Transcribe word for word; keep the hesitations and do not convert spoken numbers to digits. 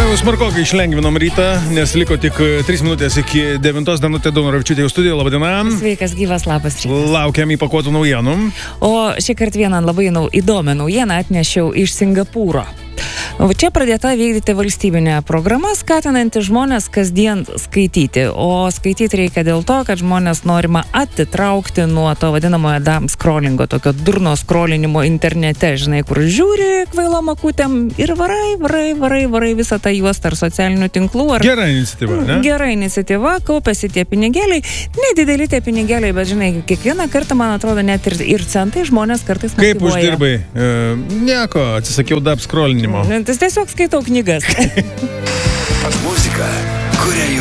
Smarkokai išlengvinom rytą, nes liko tik trys minutės iki devintos. Danutė Daunoravičiūtė jau studijoje, laba diena. Sveikas, gyvas, labas rytas. Laukiam įpakuotų naujienų. O šį kartą vieną labai nau, įdomią naujieną atnešiau iš Singapūro. Čia pradėta vykdyti valstybinė programa, skatinanti žmonės kasdien skaityti. O skaityti reikia dėl to, kad žmonės norima atitraukti nuo to vadinamojo dumb scrollingo, tokio durno scrollinimo internete, žinai, kur žiūri kvailom akutėm ir varai, varai, varai, varai visą tą juostą ar socialinių tinklų. Ar... Gera iniciatyva, ne? Gera iniciatyva, kaupėsi tie pinigėliai. Nedideli tie pinigėliai, bet žinai, kiekvieną kartą, man atrodo, net ir, ir centai žmonės kartais motyvuoja. Kaip uždirbai? E, nieko, atsisakiau dumb scrollinimo. Tai tiesiog skaitau knygas. Muzika, kuria